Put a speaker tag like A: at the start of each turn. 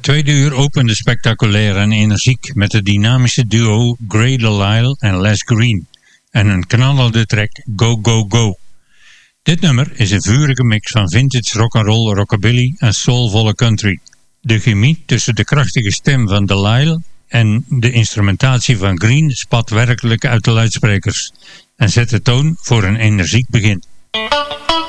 A: Het tweede uur opende spectaculair en energiek met het dynamische duo Grey DeLisle en Les Green en een knallende track Go Go Go. Dit nummer is een vurige mix van vintage rock'n'roll, rockabilly en soulvolle country. De chemie tussen de krachtige stem van DeLisle en de instrumentatie van Green spat werkelijk uit de luidsprekers en zet de toon voor een energiek begin.